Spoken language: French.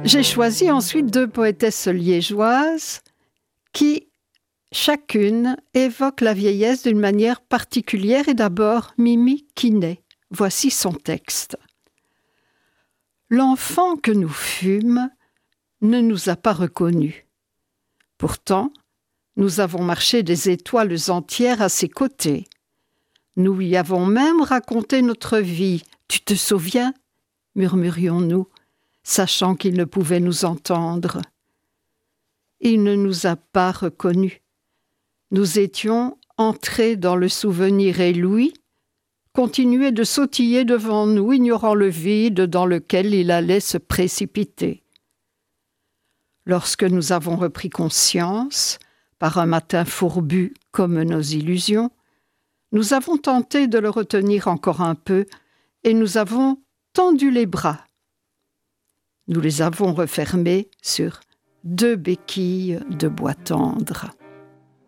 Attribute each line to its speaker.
Speaker 1: J'ai choisi ensuite 2 poétesses liégeoises qui, chacune, évoquent la vieillesse d'une manière particulière et d'abord Mimi Quinet. Voici son texte. L'enfant que nous fûmes ne nous a pas reconnus. Pourtant, nous avons marché des étoiles entières à ses côtés. Nous lui avons même raconté notre vie. Tu te souviens ? Murmurions-nous, sachant qu'il ne pouvait nous entendre. Il ne nous a pas reconnus. Nous étions entrés dans le souvenir et lui continuait de sautiller devant nous, ignorant le vide dans lequel il allait se précipiter. Lorsque nous avons repris conscience, par un matin fourbu comme nos illusions, nous avons tenté de le retenir encore un peu et nous avons tendu les bras. Nous les avons refermés sur 2 béquilles de bois tendre.